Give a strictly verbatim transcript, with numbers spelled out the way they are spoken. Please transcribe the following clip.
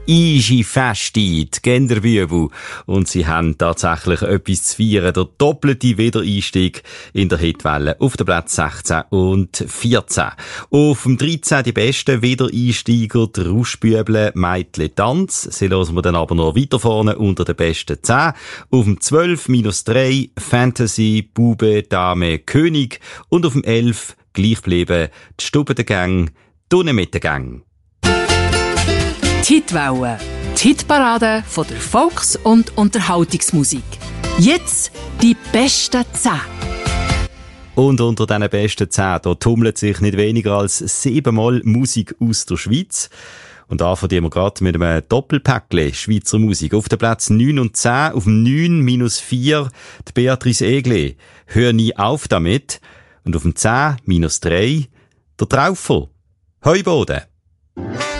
Easy Festi, die Genderbübel. Und sie haben tatsächlich etwas zu feiern. Der doppelte Wiedereinstieg in der Hitwelle auf den Plätzen sechzehn und vierzehn. Auf dem dreizehn die besten Wiedereinsteiger, die Rauschbüble, Meitli Tanz. Sie hören wir dann aber noch weiter vorne unter den besten zehn. Auf dem zwölf minus drei Fantasy, Bube, Dame, König. Und auf dem elf gleich geblieben die Stube der Gang, Dunne mit der Gang. Die Hitwelle, die Hitparade von der Volks- und Unterhaltungsmusik. Jetzt die besten zehn. Und unter diesen besten zehn, da tummelt sich nicht weniger als siebenmal Musik aus der Schweiz. Und da verdienen wir gerade mit einem Doppelpäckchen Schweizer Musik. Auf den Plätzen neun und zehn, auf dem neun minus vier die Beatrice Egli. Hör nie auf damit. Und auf dem zehn minus drei der Traufer. Heuboden.